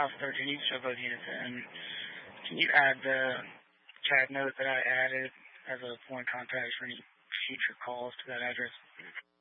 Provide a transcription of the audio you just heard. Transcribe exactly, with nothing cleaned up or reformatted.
House thirteen East show both units in. Can you add the chat note that I added as a point of contact for any future calls to that address?